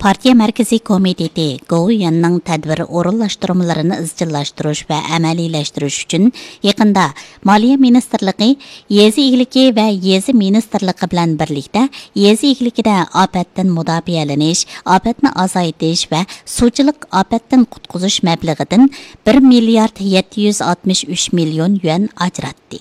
Partiya Mərkəzi Komiteti Goyanның tədbir orunlaşdırmalarını izchillashtirish və əməliyləştirish üçün yaqında Maliya Ministerliyi, Yezi İgiliki və Yezi Ministerliyi bilan birlikdə Yezi İgilikida afətdən müdafiəlanish, afətni azaytish və suvchilik afətdən qutquzish məbləğidən 1 milliard 763 milyon yuan ajratdi.